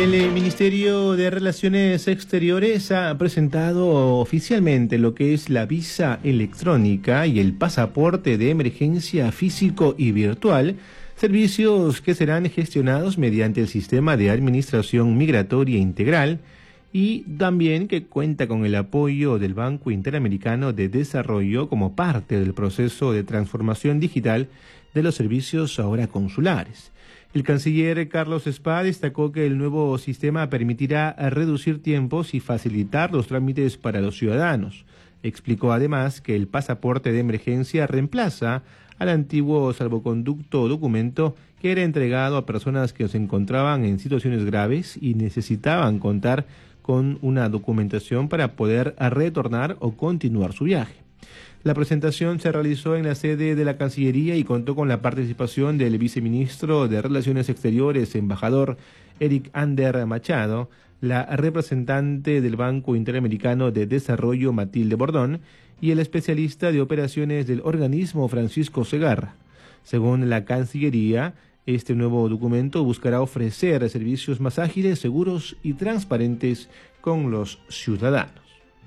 El Ministerio de Relaciones Exteriores ha presentado oficialmente lo que es la visa electrónica y el pasaporte de emergencia físico y virtual, servicios que serán gestionados mediante el Sistema de Administración Migratoria Integral y también que cuenta con el apoyo del Banco Interamericano de Desarrollo como parte del proceso de transformación digital de los servicios ahora consulares. El canciller Carlos Spa destacó que el nuevo sistema permitirá reducir tiempos y facilitar los trámites para los ciudadanos. Explicó además que el pasaporte de emergencia reemplaza al antiguo salvoconducto o documento que era entregado a personas que se encontraban en situaciones graves y necesitaban contar con una documentación para poder retornar o continuar su viaje. La presentación se realizó en la sede de la Cancillería y contó con la participación del viceministro de Relaciones Exteriores, embajador Eric Ander Machado, la representante del Banco Interamericano de Desarrollo Matilde Bordón y el especialista de operaciones del organismo Francisco Segarra. Según la Cancillería, este nuevo documento buscará ofrecer servicios más ágiles, seguros y transparentes con los ciudadanos.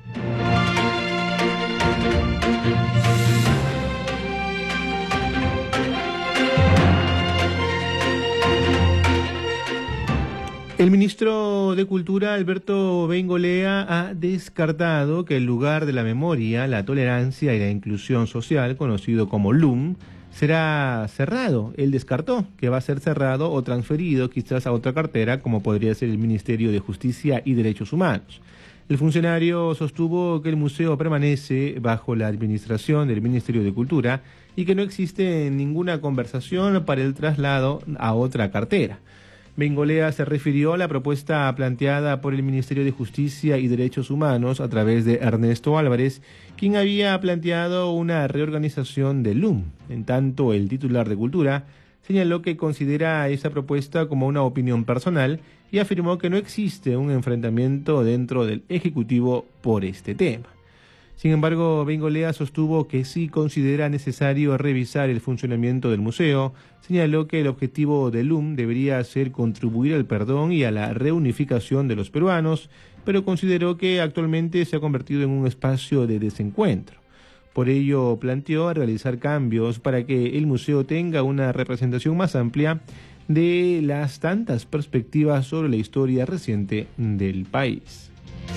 El ministro de Cultura, Alberto Bengolea, ha descartado que el lugar de la memoria, la tolerancia y la inclusión social, conocido como LUM, será cerrado. Él descartó que va a ser cerrado o transferido quizás a otra cartera, como podría ser el Ministerio de Justicia y Derechos Humanos. El funcionario sostuvo que el museo permanece bajo la administración del Ministerio de Cultura y que no existe ninguna conversación para el traslado a otra cartera. Bengolea se refirió a la propuesta planteada por el Ministerio de Justicia y Derechos Humanos a través de Ernesto Álvarez, quien había planteado una reorganización del LUM. En tanto, el titular de Cultura señaló que considera esa propuesta como una opinión personal y afirmó que no existe un enfrentamiento dentro del Ejecutivo por este tema. Sin embargo, Bengolea sostuvo que sí considera necesario revisar el funcionamiento del museo. Señaló que el objetivo del LUM debería ser contribuir al perdón y a la reunificación de los peruanos, pero consideró que actualmente se ha convertido en un espacio de desencuentro. Por ello, planteó realizar cambios para que el museo tenga una representación más amplia de las tantas perspectivas sobre la historia reciente del país.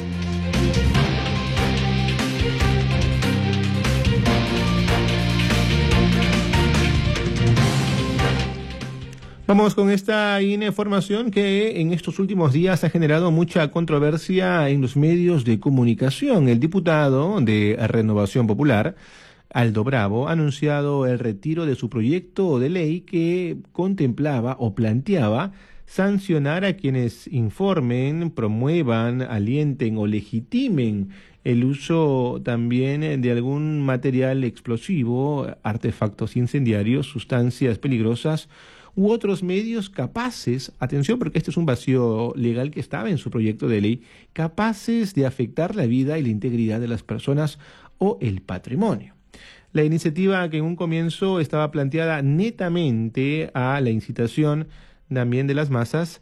Vamos con esta información que en estos últimos días ha generado mucha controversia en los medios de comunicación. El diputado de Renovación Popular, Aldo Bravo, ha anunciado el retiro de su proyecto de ley que contemplaba o planteaba sancionar a quienes informen, promuevan, alienten o legitimen el uso también de algún material explosivo, artefactos incendiarios, sustancias peligrosas u otros medios capaces, atención porque este es un vacío legal que estaba en su proyecto de ley, capaces de afectar la vida y la integridad de las personas o el patrimonio. La iniciativa que en un comienzo estaba planteada netamente a la incitación también de las masas,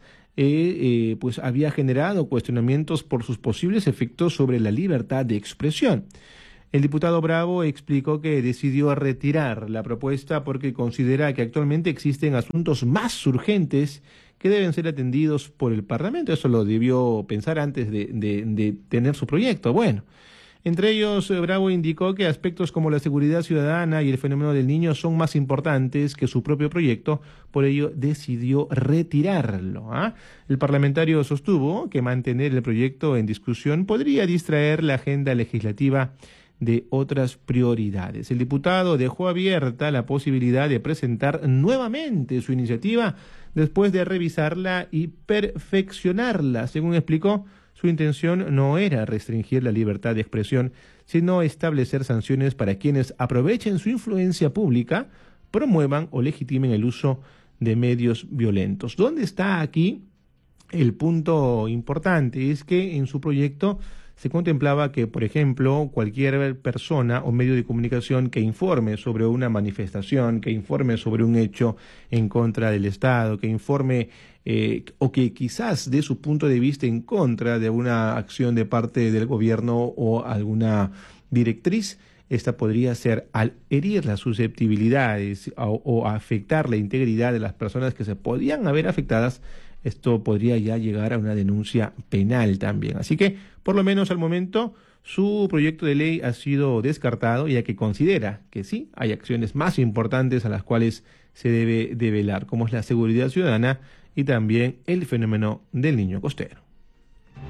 pues había generado cuestionamientos por sus posibles efectos sobre la libertad de expresión. El diputado Bravo explicó que decidió retirar la propuesta porque considera que actualmente existen asuntos más urgentes que deben ser atendidos por el Parlamento. Eso lo debió pensar antes de tener su proyecto. Bueno, entre ellos, Bravo indicó que aspectos como la seguridad ciudadana y el fenómeno del niño son más importantes que su propio proyecto, por ello decidió retirarlo. El parlamentario sostuvo que mantener el proyecto en discusión podría distraer la agenda legislativa de otras prioridades. El diputado dejó abierta la posibilidad de presentar nuevamente su iniciativa después de revisarla y perfeccionarla. Según explicó, su intención no era restringir la libertad de expresión, sino establecer sanciones para quienes aprovechen su influencia pública, promuevan o legitimen el uso de medios violentos. ¿Dónde está aquí el punto importante? Es que en su proyecto se contemplaba que, por ejemplo, cualquier persona o medio de comunicación que informe sobre una manifestación, que informe sobre un hecho en contra del Estado, que informe o que quizás dé su punto de vista en contra de una acción de parte del gobierno o alguna directriz, esta podría ser, al herir las susceptibilidades o afectar la integridad de las personas que se podían haber afectadas, esto podría ya llegar a una denuncia penal también. Así que, por lo menos al momento, su proyecto de ley ha sido descartado, ya que considera que sí, hay acciones más importantes a las cuales se debe de velar, como es la seguridad ciudadana y también el fenómeno del niño costero.